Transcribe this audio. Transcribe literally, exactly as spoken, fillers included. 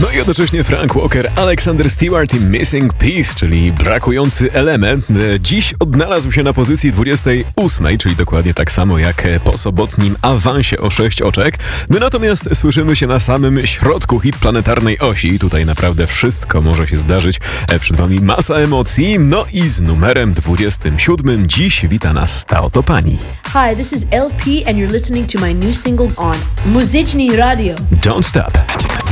No i jednocześnie Frank Walker, Alexander Stewart i Missing Piece, czyli brakujący element. Dziś odnalazł się na pozycji dwudziestej ósmej, czyli dokładnie tak samo jak po sobotnim awansie o sześć oczek. My natomiast słyszymy się na samym środku hit planetarnej osi. Tutaj naprawdę wszystko może się zdarzyć. Przed wami masa emocji. No i z numerem dwudziestym siódmym dziś wita nas ta oto pani. Hi, this is L P and you're listening to my new single on Muzyczny Radio. Don't Stop.